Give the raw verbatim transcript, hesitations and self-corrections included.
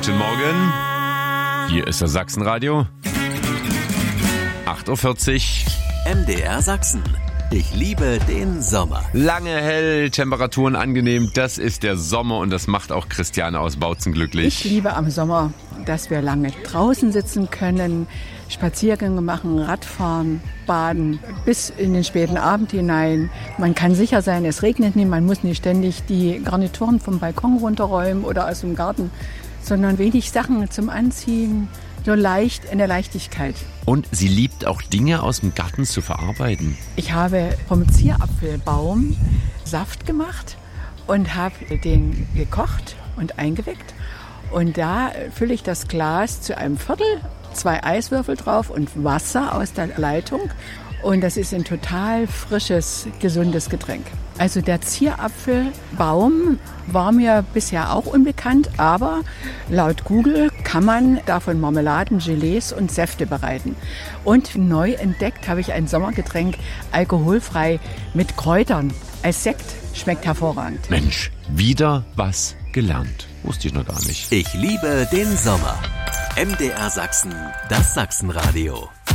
Guten Morgen. Hier ist das Sachsenradio. acht Uhr vierzig. M D R Sachsen. Ich liebe den Sommer. Lange hell, Temperaturen angenehm. Das ist der Sommer und das macht auch Christiane aus Bautzen glücklich. Ich liebe am Sommer, dass wir lange draußen sitzen können, Spaziergänge machen, Radfahren, baden, bis in den späten Abend hinein. Man kann sicher sein, es regnet nicht, man muss nicht ständig die Garnituren vom Balkon runterräumen oder aus dem Garten, sondern wenig Sachen zum Anziehen, so leicht in der Leichtigkeit. Und sie liebt auch Dinge aus dem Garten zu verarbeiten. Ich habe vom Zierapfelbaum Saft gemacht und habe den gekocht und eingeweckt. Und da fülle ich das Glas zu einem Viertel, zwei Eiswürfel drauf und Wasser aus der Leitung. Und das ist ein total frisches, gesundes Getränk. Also der Zierapfelbaum war mir bisher auch unbekannt, aber laut Google kann man davon Marmeladen, Gelees und Säfte bereiten. Und neu entdeckt habe ich ein Sommergetränk, alkoholfrei mit Kräutern. Als Sekt schmeckt hervorragend. Mensch, wieder was gelernt. Wusste ich noch gar nicht. Ich liebe den Sommer. M D R Sachsen, das Sachsenradio.